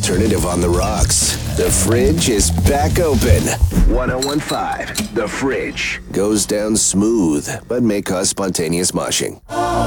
alternative on the rocks. The Fridge is back open. 1015, The Fridge. Goes down smooth, but may cause spontaneous moshing.